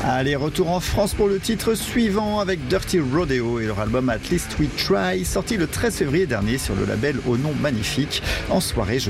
Allez, retour en France pour le titre suivant avec Dirty Rodeo et leur album At Least We Try, sorti le 13 février dernier sur le label Au Nom Magnifique. En soirée, je